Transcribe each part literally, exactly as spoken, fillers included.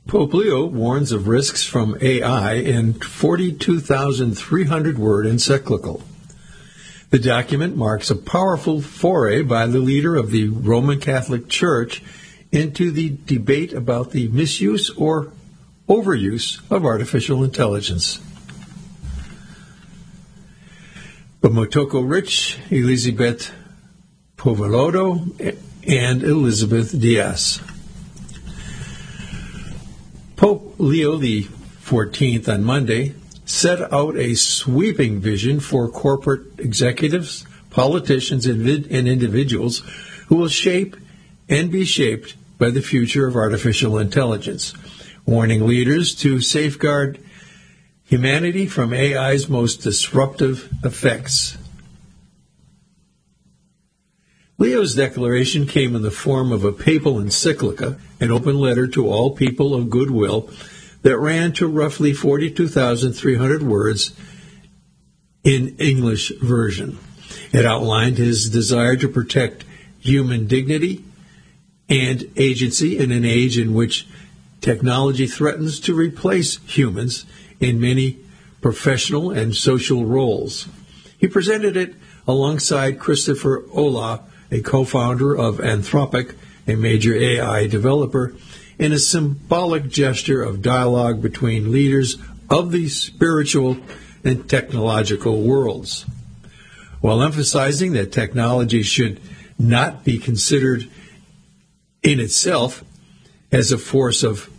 Pope Leo warns of risks from A I in forty-two thousand three hundred word encyclical. The document marks a powerful foray by the leader of the Roman Catholic Church into the debate about the misuse or overuse of artificial intelligence. Motoko Rich, Elizabeth Povelodo, and Elizabeth Diaz. Pope Leo the fourteenth on Monday set out a sweeping vision for corporate executives, politicians, and individuals who will shape and be shaped by the future of artificial intelligence, warning leaders to safeguard humanity from A I's most disruptive effects. Leo's declaration came in the form of a papal encyclica, an open letter to all people of goodwill that ran to roughly forty-two thousand three hundred words in English version. It outlined his desire to protect human dignity and agency in an age in which technology threatens to replace humans in many professional and social roles. He presented it alongside Christopher Olah, a co-founder of Anthropic, a major A I developer, in a symbolic gesture of dialogue between leaders of the spiritual and technological worlds, while emphasizing that technology should not be considered in itself as a force of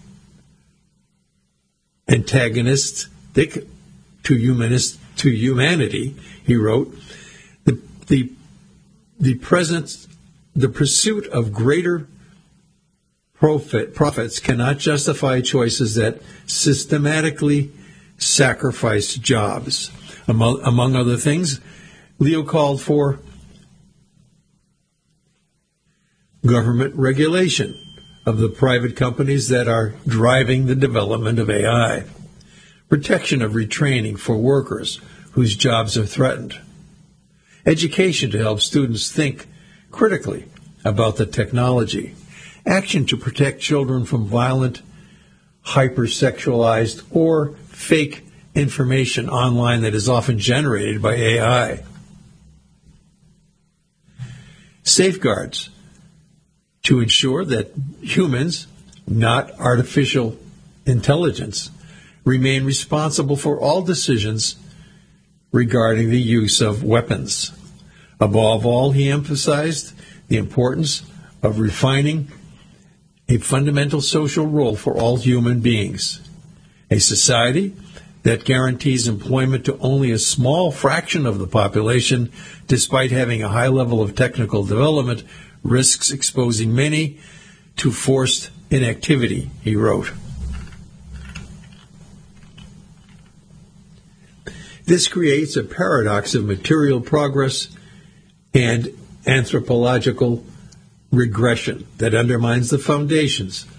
antagonistic to humanist to humanity. He wrote, the the the present the pursuit of greater profit profits cannot justify choices that systematically sacrifice jobs. Among, among other things, Leo called for government regulation of the private companies that are driving the development of A I, protection of retraining for workers whose jobs are threatened, education to help students think critically about the technology, action to protect children from violent, hypersexualized, or fake information online that is often generated by A I, safeguards to ensure that humans, not artificial intelligence, remain responsible for all decisions regarding the use of weapons. Above all, he emphasized the importance of refining a fundamental social role for all human beings. A society that guarantees employment to only a small fraction of the population, despite having a high level of technical development, risks exposing many to forced inactivity, he wrote. This creates a paradox of material progress and anthropological regression that undermines the foundations